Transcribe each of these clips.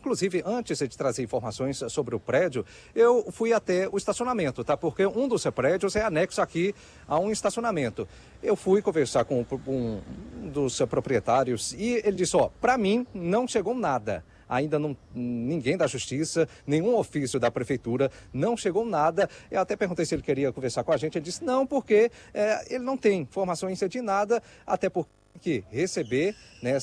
Inclusive, antes de trazer informações sobre o prédio, eu fui até o estacionamento, tá? Porque um dos prédios é anexo aqui a um estacionamento. Eu fui conversar com um dos proprietários e ele disse, para mim não chegou nada. Ainda não, ninguém da Justiça, nenhum ofício da Prefeitura, não chegou nada. Eu até perguntei se ele queria conversar com a gente, ele disse não, porque ele não tem informações de nada, até porque receber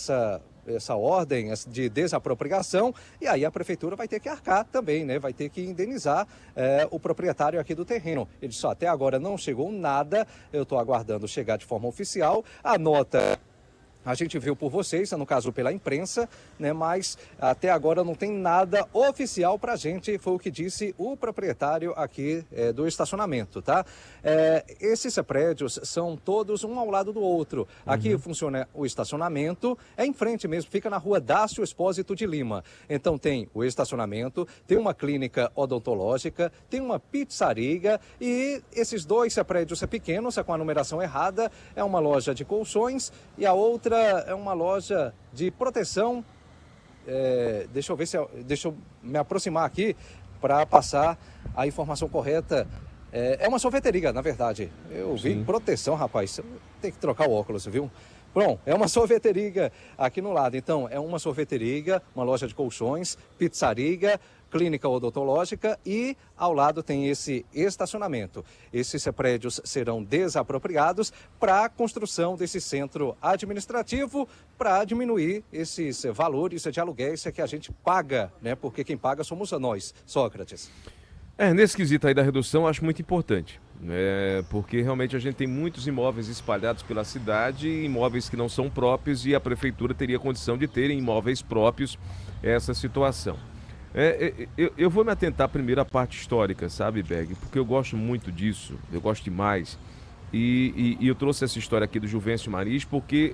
essa ordem de desapropriação, e aí a Prefeitura vai ter que arcar também, né? Vai ter que indenizar o proprietário aqui do terreno. Ele disse, até agora não chegou nada, eu estou aguardando chegar de forma oficial, a nota... A gente viu por vocês, no caso pela imprensa, né? Mas até agora não tem nada oficial para a gente, foi o que disse o proprietário aqui do estacionamento, tá? Esses prédios são todos um ao lado do outro. Aqui funciona o estacionamento, é em frente mesmo, fica na rua Dácio Expósito de Lima. Então tem o estacionamento, tem uma clínica odontológica, tem uma pizzaria e esses dois prédios pequenos, com a numeração errada, é uma loja de colchões e a outra é uma loja de proteção. Deixa eu me aproximar aqui para passar a informação correta. É uma sorveteria, na verdade. Eu vi proteção, rapaz. Tem que trocar o óculos, viu? Bom, é uma sorveteria aqui no lado. Então, é uma sorveteria, uma loja de colchões, pizzaria, clínica odontológica e ao lado tem esse estacionamento. Esses prédios serão desapropriados para a construção desse centro administrativo para diminuir esses valores de aluguéis que a gente paga, né? Porque quem paga somos nós, Sócrates. Nesse quesito aí da redução, eu acho muito importante, porque realmente a gente tem muitos imóveis espalhados pela cidade, imóveis que não são próprios e a prefeitura teria condição de ter imóveis próprios essa situação. Eu vou me atentar primeiro à parte histórica, sabe, Berg? Porque eu gosto muito disso, eu gosto demais. E eu trouxe essa história aqui do Juvencio Marins porque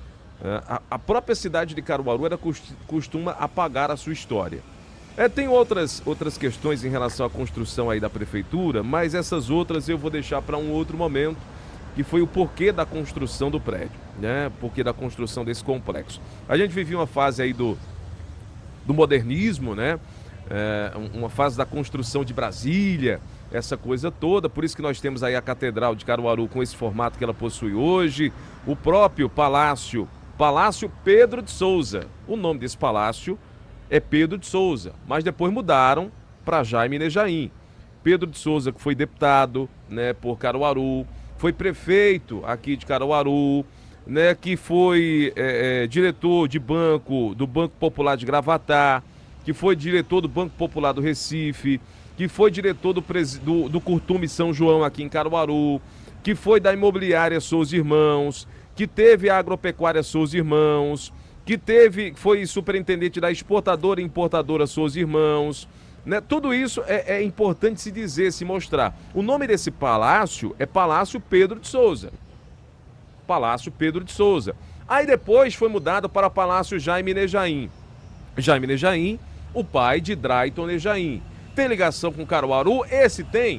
a própria cidade de Caruaru costuma apagar a sua história. Tem outras questões em relação à construção aí da prefeitura, mas essas outras eu vou deixar para um outro momento, que foi o porquê da construção do prédio, né? Porquê da construção desse complexo. A gente vivia uma fase aí do modernismo, né? Uma fase da construção de Brasília, essa coisa toda, por isso que nós temos aí a Catedral de Caruaru com esse formato que ela possui hoje, o próprio Palácio Pedro de Souza. O nome desse palácio é Pedro de Souza, mas depois mudaram para Jaime Nejaim. Pedro de Souza, que foi deputado, né, por Caruaru, foi prefeito aqui de Caruaru, né, que foi diretor do Banco Popular de Gravatá, que foi diretor do Banco Popular do Recife, que foi diretor do Curtume São João aqui em Caruaru, que foi da Imobiliária Souza Irmãos, que teve a Agropecuária Souza Irmãos, foi superintendente da exportadora e importadora Souza Irmãos, né? Tudo isso é importante se dizer, se mostrar. O nome desse palácio é Palácio Pedro de Souza. Palácio Pedro de Souza. Aí depois foi mudado para Palácio Jaime Nejaim. Jaime Nejaim, o pai de Drayton Nejaim. Tem ligação com Caruaru? Esse tem.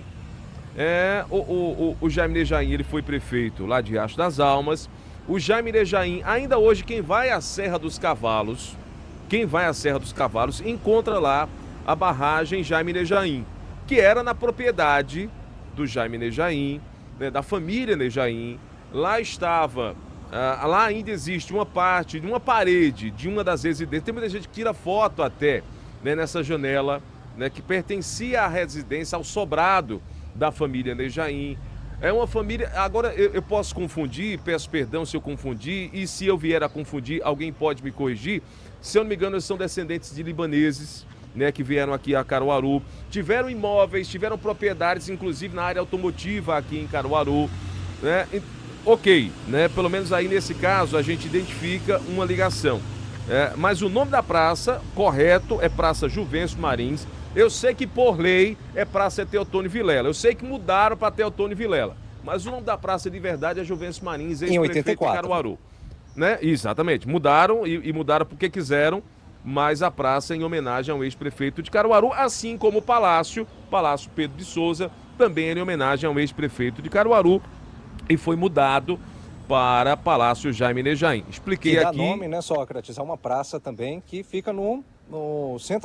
O Jaime Nejaim, ele foi prefeito lá de Riacho das Almas. O Jaime Nejaim, ainda hoje, quem vai à Serra dos Cavalos, encontra lá a barragem Jaime Nejaim, que era na propriedade do Jaime Nejaim, né, da família Nejaim. Lá estava, lá ainda existe uma parte de uma parede de uma das residências. Tem muita gente que tira foto até, né, nessa janela, né, que pertencia à residência, ao sobrado da família Nejaim. É uma família, agora eu posso confundir, peço perdão se eu confundir, e se eu vier a confundir, alguém pode me corrigir. Se eu não me engano, eles são descendentes de libaneses, né, que vieram aqui a Caruaru, tiveram imóveis, tiveram propriedades, inclusive na área automotiva aqui em Caruaru, né? Ok, né? Pelo menos aí nesse caso a gente identifica uma ligação. Mas o nome da praça, correto, é Praça Juvencio Marins. Eu sei que por lei é Praça Teotônio Vilela. Eu sei que mudaram para Teotônio Vilela. Mas o nome da praça de verdade é Juvencio Marins, ex-prefeito de Caruaru. Né? Exatamente. Mudaram e mudaram porque quiseram, mas a praça é em homenagem ao ex-prefeito de Caruaru, assim como o Palácio Pedro de Souza, também é em homenagem ao ex-prefeito de Caruaru e foi mudado para Palácio Jaime Nejaim. Expliquei aqui. E dá nome, né, Sócrates? É uma praça também que fica no centro